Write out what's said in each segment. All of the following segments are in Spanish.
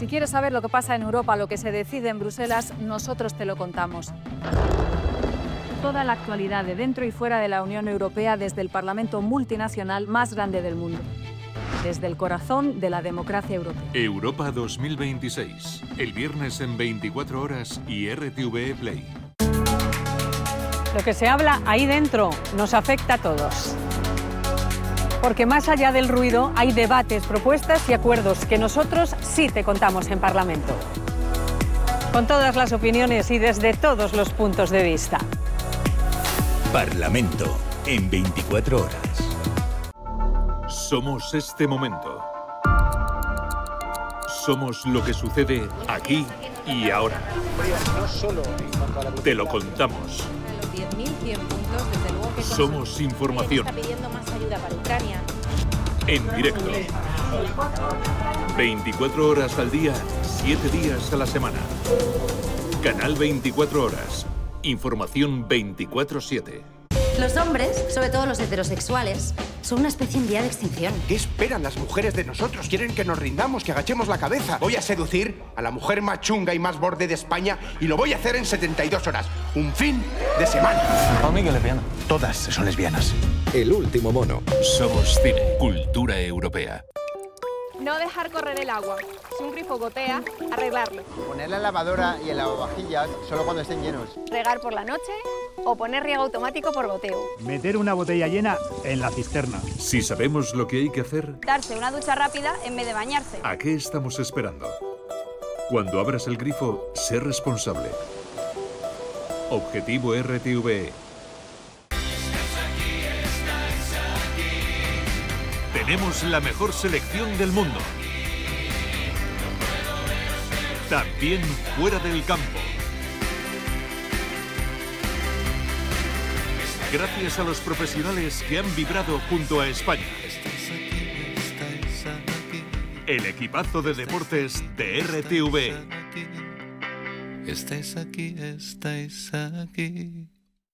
Si quieres saber lo que pasa en Europa, lo que se decide en Bruselas, nosotros te lo contamos. Toda la actualidad de dentro y fuera de la Unión Europea desde el Parlamento multinacional más grande del mundo. Desde el corazón de la democracia europea. Europa 2026. El viernes en 24 horas y RTVE Play. Lo que se habla ahí dentro nos afecta a todos. Porque más allá del ruido hay debates, propuestas y acuerdos que nosotros sí te contamos en Parlamento. Con todas las opiniones y desde todos los puntos de vista. Parlamento en 24 horas. Somos este momento. Somos lo que sucede aquí y ahora. Te lo contamos. Somos información. En directo. 24 horas al día, 7 días a la semana. Canal 24 horas. Información 24/7. Los hombres, sobre todo los heterosexuales, son una especie en vía de extinción. ¿Qué esperan las mujeres de nosotros? Quieren que nos rindamos, que agachemos la cabeza. Voy a seducir a la mujer más chunga y más borde de España y lo voy a hacer en 72 horas. Un fin de semana. Conmigo lesbiana. Todas son lesbianas. El último mono. Somos cine, cultura europea. No dejar correr el agua. Si un grifo gotea, arreglarlo. Poner la lavadora y el lavavajillas solo cuando estén llenos. Regar por la noche o poner riego automático por goteo. Meter una botella llena en la cisterna. Si sabemos lo que hay que hacer, Darse una ducha rápida en vez de bañarse. ¿a qué estamos esperando? Cuando abras el grifo, sé responsable. Objetivo RTVE. Tenemos la mejor selección del mundo. También fuera del campo. Gracias a los profesionales que han vibrado junto a España. El equipazo de deportes de RTVE. Estáis aquí, estáis aquí.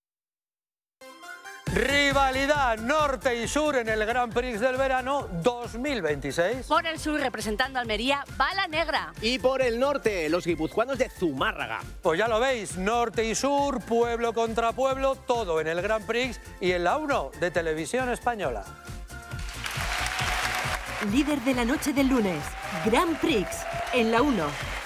Rivalidad norte y sur en el Grand Prix del verano 2026. Por el sur, representando a Almería, va la negra. Y por el norte, los guipuzcoanos de Zumárraga. Pues ya lo veis, norte y sur, pueblo contra pueblo, todo en el Grand Prix y en la 1 de Televisión Española. Líder de la noche del lunes, Grand Prix, en la 1.